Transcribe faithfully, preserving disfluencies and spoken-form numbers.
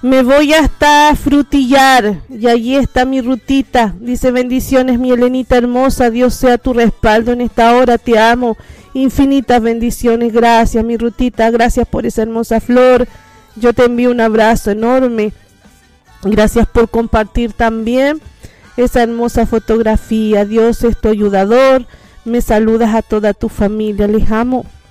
Me voy hasta Frutillar y allí está mi Rutita. Dice: bendiciones, mi Elenita hermosa. Dios sea tu respaldo en esta hora. Te amo. Infinitas bendiciones. Gracias, mi Rutita. Gracias por esa hermosa flor. Yo te envío un abrazo enorme. Gracias por compartir también esa hermosa fotografía. Dios es tu ayudador. Me saludas a toda tu familia. Les amo.